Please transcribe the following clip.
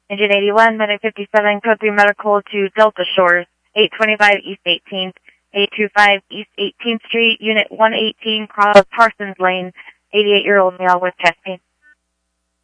Engine 81, Medic 57, code 3 medical to Delta Shores, 825 East 18th, 825 East 18th Street, Unit 118, Parsons Lane, 88-year-old male with chest pain.